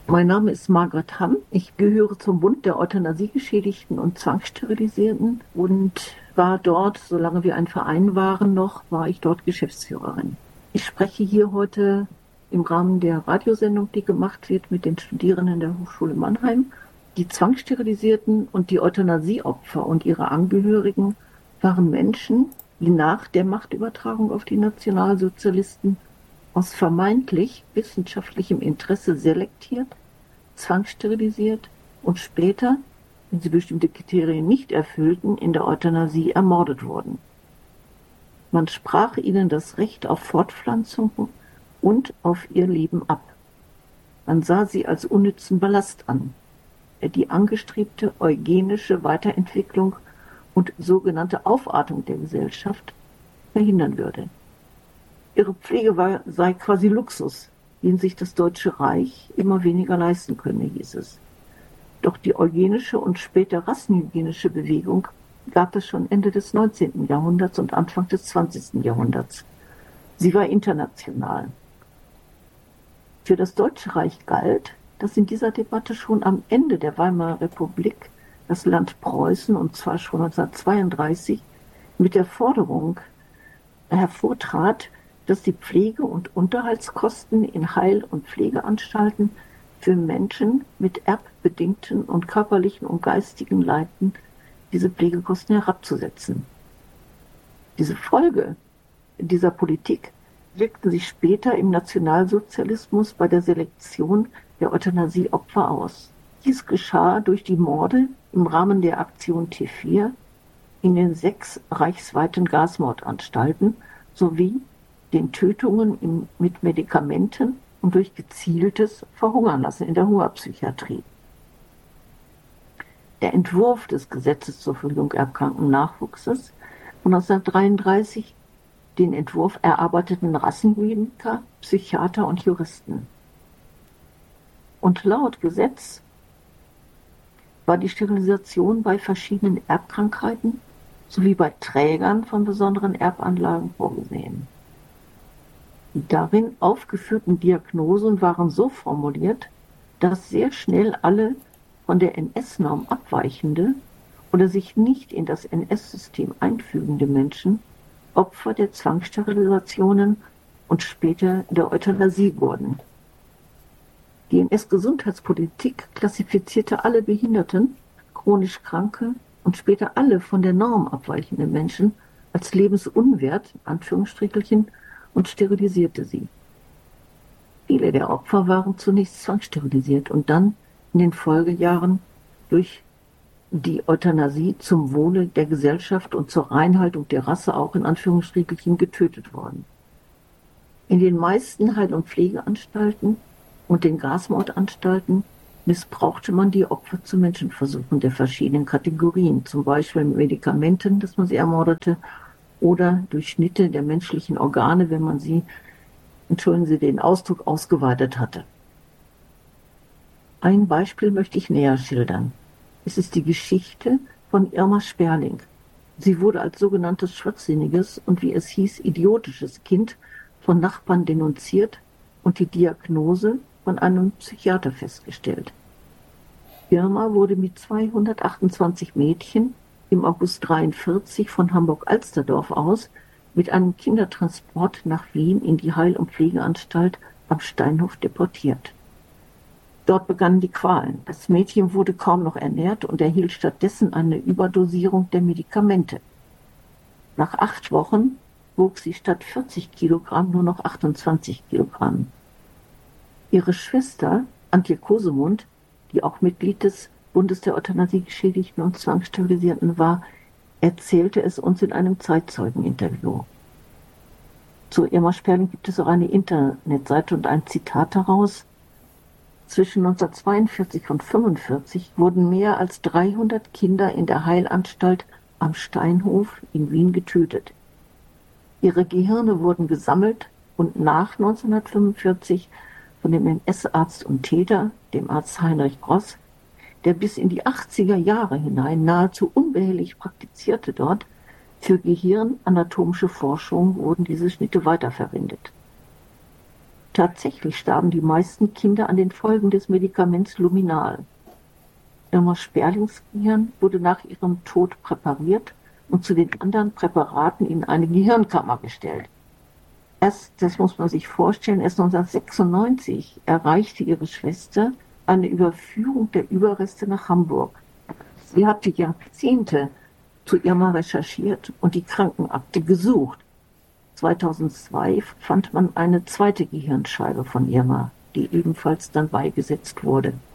Mein Name ist Margret Hamm. Ich gehöre zum Bund der Euthanasiegeschädigten und Zwangssterilisierten und war dort, solange wir ein Verein waren noch, war ich dort Geschäftsführerin. Ich spreche hier heute im Rahmen der Radiosendung, die gemacht wird mit den Studierenden der Hochschule Mannheim. Die Zwangssterilisierten und die Euthanasieopfer und ihre Angehörigen waren Menschen, die nach der Machtübertragung auf die Nationalsozialisten aus vermeintlich wissenschaftlichem Interesse selektiert, zwangssterilisiert und später, wenn sie bestimmte Kriterien nicht erfüllten, in der Euthanasie ermordet wurden. Man sprach ihnen das Recht auf Fortpflanzung und auf ihr Leben ab. Man sah sie als unnützen Ballast an, der die angestrebte eugenische Weiterentwicklung und sogenannte Aufartung der Gesellschaft verhindern würde. Ihre Pflege sei quasi Luxus, den sich das Deutsche Reich immer weniger leisten könne, hieß es. Doch die eugenische und später rassenhygienische Bewegung gab es schon Ende des 19. Jahrhunderts und Anfang des 20. Jahrhunderts. Sie war international. Für das Deutsche Reich galt, dass in dieser Debatte schon am Ende der Weimarer Republik das Land Preußen, und zwar schon 1932, mit der Forderung hervortrat, dass die Pflege- und Unterhaltskosten in Heil- und Pflegeanstalten für Menschen mit erbbedingten und körperlichen und geistigen Leiden diese Pflegekosten herabzusetzen. Diese Folge dieser Politik wirkten sich später im Nationalsozialismus bei der Selektion der Euthanasieopfer aus. Dies geschah durch die Morde im Rahmen der Aktion T4 in den 6 reichsweiten Gasmordanstalten sowie den Tötungen mit Medikamenten und durch gezieltes Verhungernlassen in der Hungerpsychiatrie. Der Entwurf des Gesetzes zur Verhütung erbkranken Nachwuchses von 1933, den Entwurf erarbeiteten Rassenhygieniker, Psychiater und Juristen. Und laut Gesetz war die Sterilisation bei verschiedenen Erbkrankheiten sowie bei Trägern von besonderen Erbanlagen vorgesehen. Die darin aufgeführten Diagnosen waren so formuliert, dass sehr schnell alle von der NS-Norm abweichende oder sich nicht in das NS-System einfügende Menschen Opfer der Zwangssterilisationen und später der Euthanasie wurden. Die NS-Gesundheitspolitik klassifizierte alle Behinderten, chronisch Kranke und später alle von der Norm abweichenden Menschen als lebensunwert, Anführungsstrichelchen, und sterilisierte sie. Viele der Opfer waren zunächst zwangssterilisiert und dann in den Folgejahren durch die Euthanasie zum Wohle der Gesellschaft und zur Reinhaltung der Rasse auch in Anführungsstrichelchen getötet worden. In den meisten Heil- und Pflegeanstalten und den Gasmordanstalten missbrauchte man die Opfer zu Menschenversuchen der verschiedenen Kategorien, zum Beispiel mit Medikamenten, dass man sie ermordete, oder durch Schnitte der menschlichen Organe, wenn man sie, entschuldigen Sie den Ausdruck, ausgeweitet hatte. Ein Beispiel möchte ich näher schildern. Es ist die Geschichte von Irma Sperling. Sie wurde als sogenanntes schwachsinniges und, wie es hieß, idiotisches Kind von Nachbarn denunziert und die Diagnose von einem Psychiater festgestellt. Irma wurde mit 228 Mädchen im August 1943 von Hamburg-Alsterdorf aus mit einem Kindertransport nach Wien in die Heil- und Pflegeanstalt am Steinhof deportiert. Dort begannen die Qualen. Das Mädchen wurde kaum noch ernährt und erhielt stattdessen eine Überdosierung der Medikamente. Nach 8 Wochen wog sie statt 40 Kilogramm nur noch 28 Kilogramm. Ihre Schwester, Antje Kosemund, die auch Mitglied des Bundes der Euthanasiegeschädigten und Zwangssterilisierten war, erzählte es uns in einem Zeitzeugeninterview. Zu Irma Sperling gibt es auch eine Internetseite und ein Zitat daraus. Zwischen 1942 und 1945 wurden mehr als 300 Kinder in der Heilanstalt am Steinhof in Wien getötet. Ihre Gehirne wurden gesammelt und nach 1945 von dem NS-Arzt und Täter, dem Arzt Heinrich Gross, der bis in die 80er Jahre hinein nahezu unbehelligt praktizierte dort, für gehirnanatomische Forschung wurden diese Schnitte weiterverwendet. Tatsächlich starben die meisten Kinder an den Folgen des Medikaments Luminal. Irma Sperlings Gehirn wurde nach ihrem Tod präpariert und zu den anderen Präparaten in eine Gehirnkammer gestellt. Das muss man sich vorstellen, erst 1996 erreichte ihre Schwester eine Überführung der Überreste nach Hamburg. Sie hatte Jahrzehnte zu Irma recherchiert und die Krankenakte gesucht. 2002 fand man eine zweite Gehirnscheibe von Irma, die ebenfalls dann beigesetzt wurde.